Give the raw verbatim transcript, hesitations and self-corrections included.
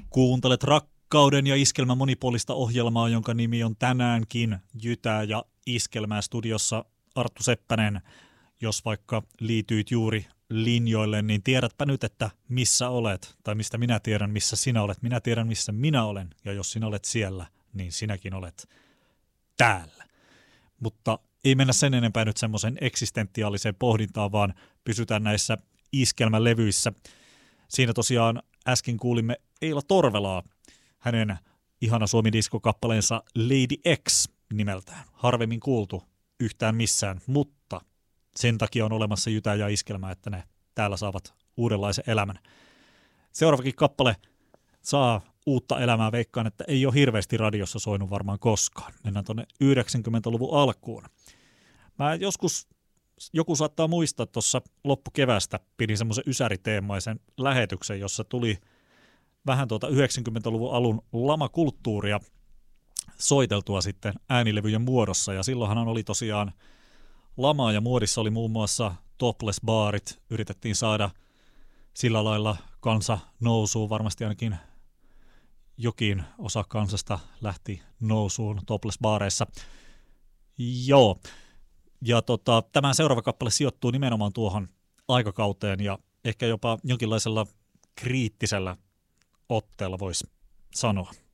Kuuntelet Rakkauden ja Iskelmän monipuolista ohjelmaa, jonka nimi on tänäänkin Jytää ja Iskelmää, studiossa Arttu Seppänen. Jos vaikka liityit juuri linjoille, niin tiedätpä nyt, että missä olet, tai mistä minä tiedän, missä sinä olet. Minä tiedän, missä minä olen, ja jos sinä olet siellä, niin sinäkin olet täällä. Mutta ei mennä sen enempää nyt semmoisen eksistentiaaliseen pohdintaan, vaan pysytään näissä iskelmälevyissä. Siinä tosiaan äsken kuulimme Eila Torvelaa, hänen ihana Suomi-disko-kappaleensa Lady X nimeltään. Harvemmin kuultu yhtään missään, mutta sen takia on olemassa Jytää ja Iskelmää, että ne täällä saavat uudenlaisen elämän. Seuraavakin kappale saa uutta elämää, veikkaan, että ei ole hirveästi radiossa soinut varmaan koskaan. Mennään tuonne yhdeksänkymmentäluvun alkuun. Mä joskus, joku saattaa muistaa, että tuossa loppukeväästä pidin semmoisen ysäriteemaisen lähetyksen, jossa tuli vähän tuota yhdeksänkymmentäluvun alun lamakulttuuria soiteltua sitten äänilevyjen muodossa, ja silloinhan oli tosiaan lamaa ja muodissa oli muun muassa topless-baarit, yritettiin saada sillä lailla kansa nousuun, varmasti ainakin jokin osa kansasta lähti nousuun topless-baareissa. Joo, ja tota, tämä seuraava kappale sijoittuu nimenomaan tuohon aikakauteen ja ehkä jopa jonkinlaisella kriittisellä otteella voisi sanoa.